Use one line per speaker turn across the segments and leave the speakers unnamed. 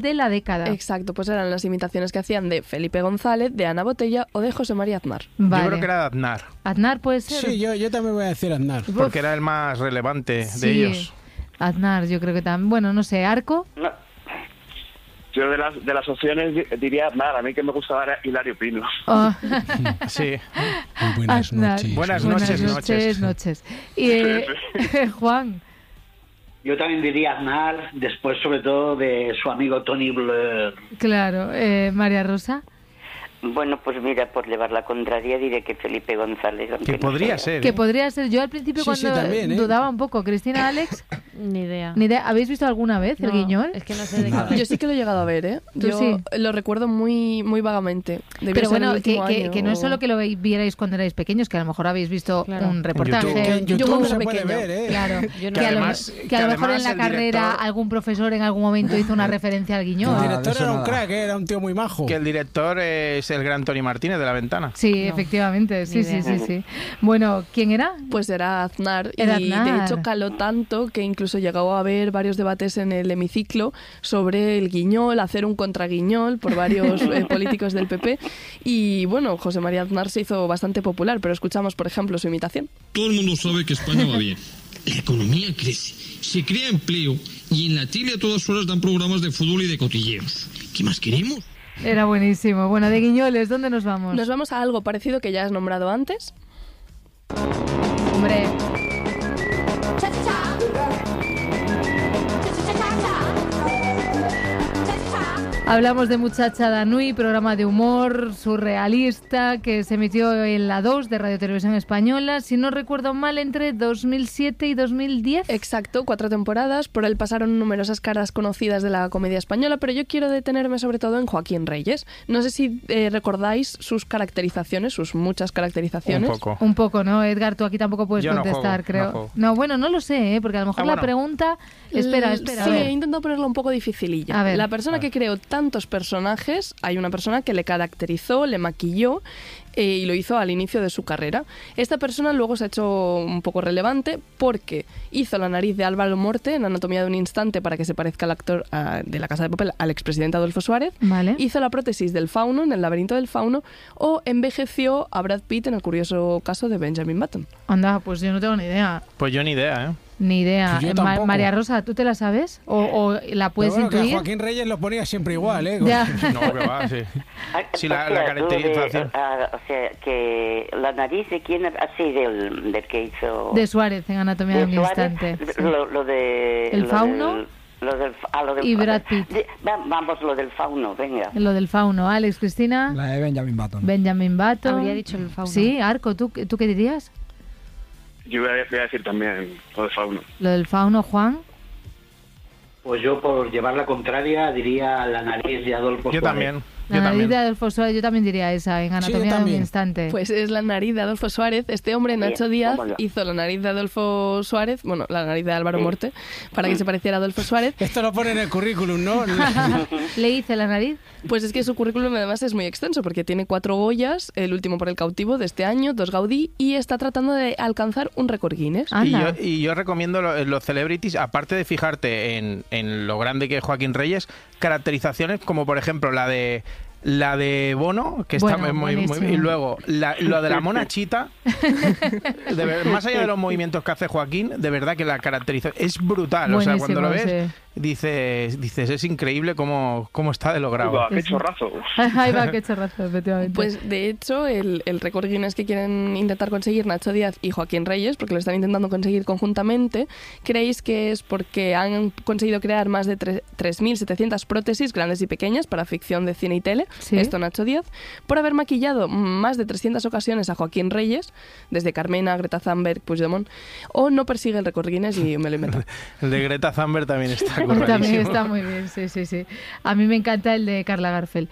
de la década.
Exacto, pues eran las imitaciones que hacían de Felipe González, de Ana Botella o de José María Aznar.
Vale.
Yo creo que era de Aznar.
Aznar puede ser.
Sí, yo también voy a decir Aznar.
Porque era el más relevante
Sí,
de ellos.
Aznar, yo creo que también. Bueno, no sé, Arco.
No. Yo de las opciones diría Aznar. A mí que me gustaba era Hilario Pino.
Oh.
Sí.
Buenas
Aznar.
noches.
Buenas noches.
Y Juan.
Yo también diría Aznar, después sobre todo de su amigo Tony Blair.
Claro, María Rosa.
Bueno, pues mira, por llevar la contraria diré que Felipe González.
Que podría ser.
Que podría ser. Yo al principio
Sí, sí,
cuando
también, ¿eh?
dudaba un poco. Cristina, Alex.
Ni idea.
¿Habéis visto alguna vez el Guiñol?
Es que no sé de qué hablas.
Yo sí que lo he llegado a ver, ¿eh?
¿Tú
Yo
sí?
lo recuerdo muy, muy vagamente. Debió
Pero
ser el
bueno,
último año
que no es
o-
solo que lo vierais cuando erais pequeños, que a lo mejor habéis visto
Claro.
un reportaje.
Que en YouTube
cuando
se
era
puede
pequeña.
ver, ¿eh?
Claro,
Yo no
que,
además-
que a lo
que
mejor en
además
la
el
carrera
director-
algún profesor en algún momento hizo una referencia al Guiñol.
El
Ah,
director
de eso
era un
nada.
crack, era un tío muy majo.
Que el director es el gran Tony Martínez de La Ventana.
Sí, efectivamente, sí,
Ni
sí,
idea.
sí. Bueno, ¿quién era?
Pues era Aznar.
Era
y
Aznar.
de hecho caló tanto que incluso llegó a haber varios debates en el hemiciclo sobre el Guiñol, hacer un contraguiñol por varios políticos del PP. Y bueno, José María Aznar se hizo bastante popular, pero escuchamos, por ejemplo, su imitación.
Todo el mundo sabe que España va bien. La economía crece, se crea empleo y en la tele a todas horas dan programas de fútbol y de cotilleos. ¿Qué más queremos?
Era buenísimo. Bueno, de Guiñoles, ¿dónde nos vamos?
Nos vamos a algo parecido que ya has nombrado antes.
Hombre, hablamos de Muchacha Danui, programa de humor surrealista que se emitió en la 2 de Radio Televisión Española, si no recuerdo mal, entre 2007 y 2010.
Exacto, 4 temporadas. Por él pasaron numerosas caras conocidas de la comedia española, pero yo quiero detenerme sobre todo en Joaquín Reyes. No sé si recordáis sus caracterizaciones, sus muchas caracterizaciones.
Un poco.
Un poco, ¿no? Edgar, tú aquí tampoco puedes
Yo no
contestar,
juego,
creo.
no juego.
No, bueno, no lo sé, porque a lo mejor la
bueno.
pregunta... Espera.
Sí,
a ver.
he intentado ponerlo un poco dificililla.
A ver.
La persona que creó tantos personajes, hay una persona que le caracterizó, le maquilló y lo hizo al inicio de su carrera. Esta persona luego se ha hecho un poco relevante porque hizo la nariz de Álvaro Morte en Anatomía de un instante para que se parezca al actor de La Casa de Papel, al expresidente Adolfo Suárez.
Vale.
Hizo la prótesis del fauno en El laberinto del fauno o envejeció a Brad Pitt en el curioso caso de Benjamin Button.
Anda, pues yo no tengo ni idea.
Pues yo ni idea, ¿eh?
Ni idea.
Pues yo tampoco.
María Rosa, ¿tú te la sabes? ¿O la
Pero
puedes
bueno, que a
intuir?
Joaquín Reyes lo ponía siempre igual, ¿eh?
Ya.
No, que va, sí. Sí, la
O sea,
caracterización.
o sea, que la nariz de quién, así del que hizo...
De Suárez en Anatomía de un
Suárez,
instante. Sí.
Lo de...
¿El
lo
fauno?
lo del
Y Brad Pitt.
Vamos, lo del fauno, venga.
Lo del fauno. Alex, Cristina.
La de Benjamin Button.
Benjamin Button.
Habría dicho el fauno.
Sí, Arco, ¿tú qué dirías?
Yo voy a decir también lo de fauno.
Lo del fauno, Juan.
Pues yo, por llevar la contraria, diría la nariz de Adolfo
Yo
Suárez.
también.
La
Yo
nariz
también.
de Adolfo Suárez, yo también diría esa, en Anatomía de un
también.
instante.
Pues es la nariz de Adolfo Suárez. Este hombre, Nacho
Bien,
Díaz,
vamos allá.
hizo la nariz de Adolfo Suárez, bueno, la nariz de Álvaro
Sí.
Morte, para que se pareciera a Adolfo Suárez.
Esto lo pone en el currículum, ¿no?
¿Le hice la nariz?
Pues es que su currículum además es muy extenso, porque tiene 4 Goyas, el último por El cautivo de este año, 2 Gaudí, y está tratando de alcanzar un récord Guinness.
Anda.
Y yo recomiendo los celebrities, aparte de fijarte en lo grande que es Joaquín Reyes, caracterizaciones como por ejemplo la de Bono, que está
Bueno,
muy
buenísimo.
y luego lo de la mona chita, más allá de los movimientos que hace Joaquín, de verdad que la caracterización es brutal. O sea, cuando lo
Buenísimo,
ves, dices es increíble cómo está de logrado.
Uy, ¡qué chorrazo!
Ahí va, qué chorrazo, efectivamente.
Pues de hecho, el récord Guinness que quieren intentar conseguir Nacho Díaz y Joaquín Reyes, porque lo están intentando conseguir conjuntamente, creéis que es porque han conseguido crear más de 3.700 prótesis, grandes y pequeñas, para ficción de cine y tele,
Sí.
esto Nacho Díaz, por haber maquillado más de 300 ocasiones a Joaquín Reyes, desde Carmena, Greta Thunberg, Puigdemont, o no persigue el récord Guinness y me lo invento.
El de Greta Thunberg también está
También
curradísimo.
está muy bien, sí. A mí me encanta el de Carla Garfel.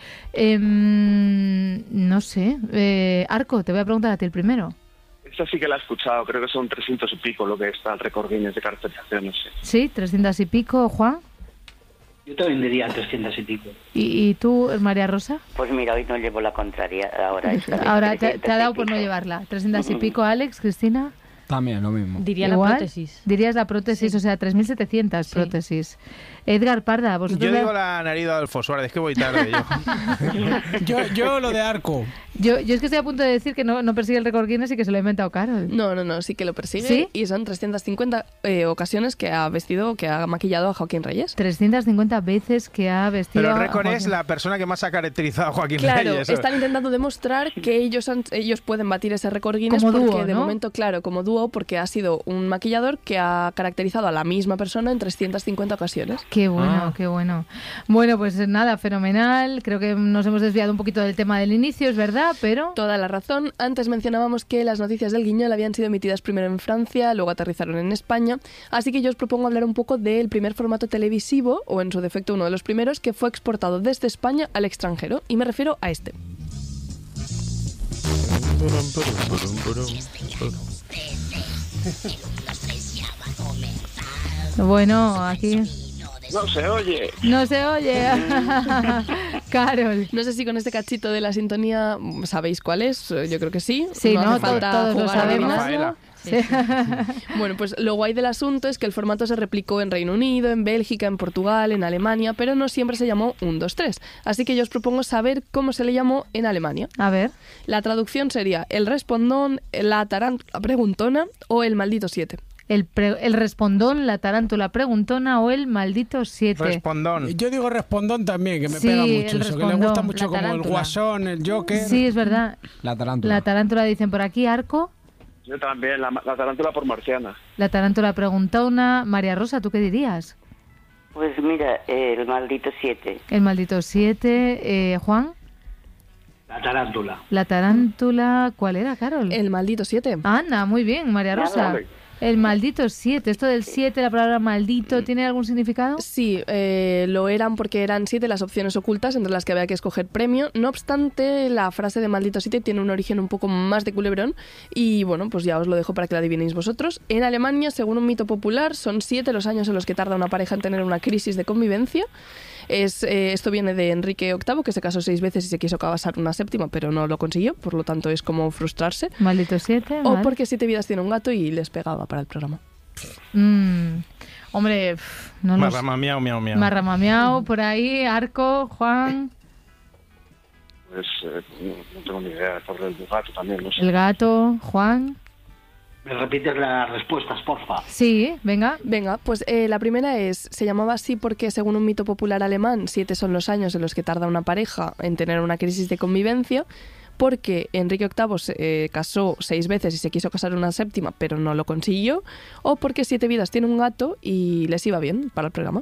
No sé. Arco, te voy a preguntar a ti el primero.
Esta sí que la he escuchado, creo que son 300 y pico lo que está el récord Guinness de caracterizaciones. Sí.
Sí, 300 y pico, Juan.
Yo también diría 300 y pico.
¿Y tú, María Rosa?
Pues mira, hoy no llevo la contraria, ahora esta vez
Ahora te
300
ha dado
y
por no
pico.
llevarla. 300 y pico, Alex, Cristina.
También lo mismo.
Diría
Igual.
la prótesis.
Dirías la prótesis,
Sí.
o sea, 3.700
Sí.
prótesis. Edgar Parda, vosotros...
Yo digo la nariz de Adolfo Suárez, es que voy tarde yo.
Yo lo de Arco.
Yo es que estoy a punto de decir que no persigue el récord Guinness y que se lo ha inventado Carol.
No, sí que lo persigue.
¿Sí?
Y son 350 ocasiones que ha maquillado a Joaquín Reyes.
350 veces que ha vestido
Pero el
a
récord es
Joaquín.
la persona que más ha caracterizado a Joaquín
Claro,
Reyes.
están intentando demostrar que ellos pueden batir ese récord Guinness
Como
porque
dúo,
de
¿no?
momento, claro, como dúo, porque ha sido un maquillador que ha caracterizado a la misma persona en 350 ocasiones.
Qué bueno, qué bueno. Bueno, pues nada, fenomenal. Creo que nos hemos desviado un poquito del tema del inicio, es verdad, pero...
Toda la razón. Antes mencionábamos que las noticias del Guiñol habían sido emitidas primero en Francia, luego aterrizaron en España, así que yo os propongo hablar un poco del primer formato televisivo, o en su defecto uno de los primeros, que fue exportado desde España al extranjero, y me refiero a este.
Bueno, aquí...
No se oye.
No se oye. Carol.
No sé si con este cachito de la sintonía sabéis cuál es, yo creo que sí.
Sí, ¿no?
hace falta
Todos lo
jugar a
sabemos.
adivinarlo.
Sí.
Bueno, pues lo guay del asunto es que el formato se replicó en Reino Unido, en Bélgica, en Portugal, en Alemania, pero no siempre se llamó 1, 2, 3. Así que yo os propongo saber cómo se le llamó en Alemania.
A ver.
La traducción sería el respondón, la tarántula preguntona o el maldito 7.
El respondón, la tarántula preguntona o el maldito 7.
Respondón.
Yo digo respondón también, que me
Sí,
pega
el
mucho eso, que le
respondón,
gusta
la
mucho como el
tarántula.
Guasón, el Joker.
Sí, es verdad.
La tarántula.
La tarántula dicen por aquí, Arco.
Yo también, la tarántula por marciana.
La tarántula preguntona. María Rosa, ¿tú qué dirías?
Pues mira, el maldito 7.
El maldito 7. Juan.
La tarántula.
La tarántula, ¿cuál era, Carol?
El maldito 7.
Anda, muy bien, María Rosa.
Vale.
El maldito 7. Esto del 7, la palabra maldito, ¿tiene algún significado?
Sí, lo eran porque eran 7 las opciones ocultas entre las que había que escoger premio. No obstante, la frase de maldito 7 tiene un origen un poco más de culebrón y bueno, pues ya os lo dejo para que la adivinéis vosotros. En Alemania, según un mito popular, son 7 los años en los que tarda una pareja en tener una crisis de convivencia. Esto viene de Enrique VIII, que se casó 6 veces y se quiso casar una séptima, pero no lo consiguió, por lo tanto es como frustrarse.
Maldito 7.
O porque 7 vidas tiene un gato y les pegaba para el programa.
Hombre, no lo sé.
Marrama, miau, miau, miau.
Marrama, miau, por ahí, Arco, Juan,
Pues no tengo ni idea, por el gato también, no sé.
el gato, Juan.
¿Me repites las respuestas, porfa?
Sí, venga.
Venga, pues la primera se llamaba así porque según un mito popular alemán, 7 son los años en los que tarda una pareja en tener una crisis de convivencia, porque Enrique VIII se casó 6 veces y se quiso casar una séptima, pero no lo consiguió, o porque 7 vidas tiene un gato y les iba bien para el programa.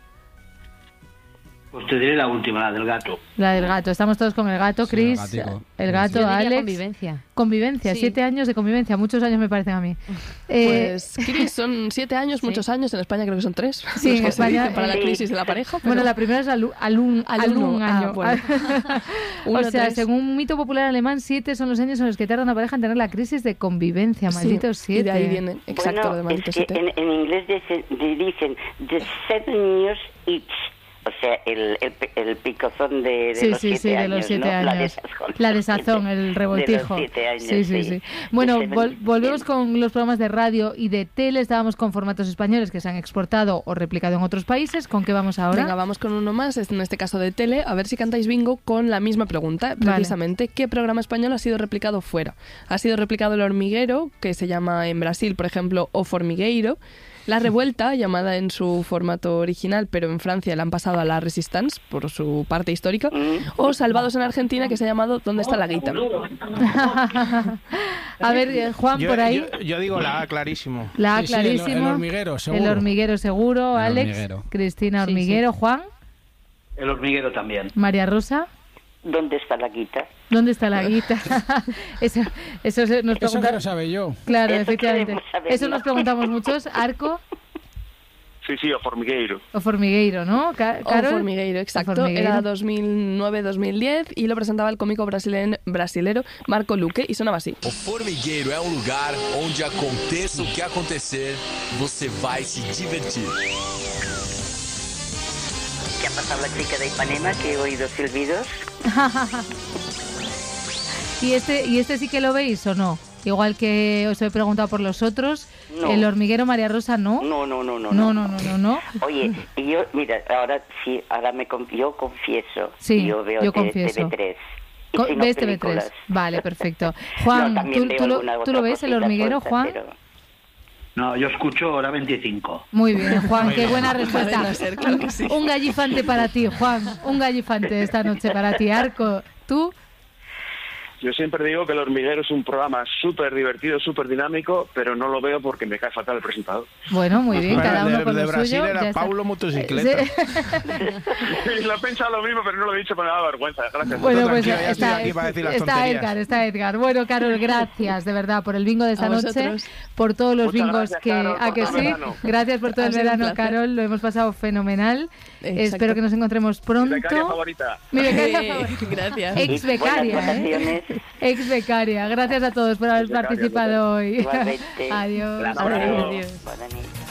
Pues te diré la última, la del gato.
La del gato. Estamos todos con el gato,
Sí,
Chris.
el gatico.
El gato,
Yo diría
Alex.
convivencia.
Convivencia,
Sí.
7 años de convivencia. Muchos años me parecen a mí.
Pues, Cris, son 7 años, muchos años. En España creo que son 3.
Sí, en
los que
España,
se dicen para la
sí.
crisis de la pareja. pero-
Bueno, la primera es alun
Alumno,
año.
bueno.
O
Uno,
sea,
3.
según un mito popular alemán, 7 son los años en los que tarda una pareja en tener la crisis de convivencia.
Sí,
Maldito 7.
Y de ahí viene, exacto, lo de
Bueno,
maldito
es que
7.
en inglés dicen the 7 years each. O sea, el picozón de
Sí,
los
sí,
7
sí, de
años,
los 7
¿no?
años. La desazón, el revoltijo.
De los 7 años,
Sí, sí, sí. Bueno,
The
volvemos
seven-
con los programas de radio y de tele. Estábamos con formatos españoles que se han exportado o replicado en otros países. ¿Con qué vamos ahora?
Venga, vamos con uno más, en este caso de tele, a ver si cantáis bingo con la misma pregunta, precisamente. ¿Qué programa español ha sido replicado fuera? Ha sido replicado El Hormiguero, que se llama en Brasil, por ejemplo, O Formigueiro. La Revuelta, llamada en su formato original, pero en Francia la han pasado a La Resistance, por su parte histórica. O Salvados en Argentina, que se ha llamado ¿Dónde está la guita?
A ver, Juan, por ahí.
Yo digo la A, clarísimo.
La A,
Sí, sí,
clarísimo.
el hormiguero, seguro.
El hormiguero, seguro.
El
Alex,
hormiguero.
Cristina,
Sí, sí.
hormiguero. Juan,
El hormiguero también.
María Rosa.
¿Dónde está la guita?
¿Dónde está la guita? eso nos
Eso que
pregunta.
lo sabe yo.
Claro,
Eso
efectivamente.
queremos saberlo.
Eso nos preguntamos muchos. Arco
Sí, o formigueiro.
o formigueiro, ¿no?
O
Carol.
Formigueiro, exacto.
O Formigueiro.
Era 2009-2010 y lo presentaba el cómico brasilero Marco Luque y sonaba así.
O formigueiro é lugar onde aconteça o que acontecer, você vai se divertir.
¿Qué ha pasado la chica de Ipanema que he oído silbidos?
¿Y este sí que lo veis o no? igual que os he preguntado por los otros.
No.
El hormiguero María Rosa, ¿no?
No.
No.
Oye, y yo, mira, ahora sí, yo confieso.
Sí,
yo veo
yo confieso.
TV3. Y si no,
¿Ves TV3?
películas.
Vale, perfecto. Juan,
No, también veo
¿tú
alguna
lo
otra
ves, el
cosita
hormiguero,
suelta,
Juan?
pero-
No, yo escucho Hora 25.
Muy bien, Juan,
Muy
qué
bien.
buena respuesta.
Cadena Ser, claro que sí.
Un gallifante para ti, Juan. Un gallifante esta noche para ti. Arco, ¿tú?
Yo siempre digo que El Hormiguero es un programa súper divertido, súper dinámico, pero no lo veo porque me cae fatal el presentador.
Bueno, muy bien,
Bueno,
cada uno
de
con lo
Brasil
suyo.
era
ya está.
Paulo Motocicleta.
Sí.
Lo he pensado lo mismo, pero no lo he dicho, pero me da vergüenza. Gracias.
Bueno, pues
Tranquilo, ya estoy
está,
aquí para decir las
está
tonterías.
Edgar, está Edgar. Bueno, Carol, gracias de verdad por el bingo de esta
A
noche,
vosotros.
por todos los
Muchas
bingos
gracias,
que...
Carol,
¿A
por
que
todo el
sí?
verano.
Gracias por todo
Ha
el
sido un
verano,
placer.
Carol. Lo hemos pasado fenomenal.
Exacto.
Espero que nos encontremos pronto.
Becaria favorita.
Mi becaria favorita.
Gracias.
Ex becaria,
Buenas vacaciones.
Ex becaria. Gracias a todos por haber
Ex becaria,
participado hoy.
Igualmente.
Adiós.
Gracias.
Adiós.
Buenas noches.